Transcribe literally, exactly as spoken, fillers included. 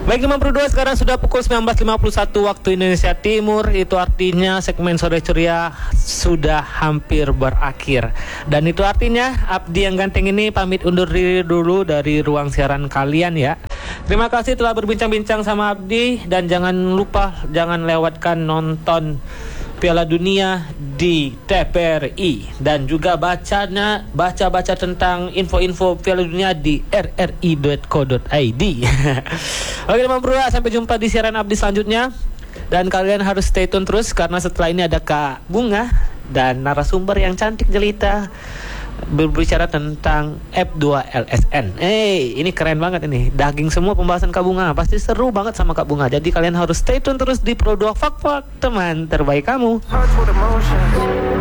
Baik lima puluh dua, sekarang sudah pukul sembilan belas lima puluh satu waktu Indonesia Timur. Itu artinya segmen Sore Ceria sudah hampir berakhir. Dan itu artinya Abdi yang ganteng ini pamit undur diri dulu dari ruang siaran kalian ya. Terima kasih telah berbincang-bincang sama Abdi. Dan jangan lupa, jangan lewatkan nonton Piala Dunia di T V R I, dan juga bacanya baca-baca tentang info-info Piala Dunia di r r i dot co dot i d. Oke lima puluh dua, sampai jumpa di siaran Abdi selanjutnya. Dan kalian harus stay tune terus, karena setelah ini ada Kak Bunga dan narasumber yang cantik jelita berbicara tentang F dua L S N. Eh, hey, ini keren banget ini. Daging semua pembahasan Kak Bunga. Pasti seru banget sama Kak Bunga. Jadi kalian harus stay tune terus di Pro dua Fak Fak, teman terbaik kamu.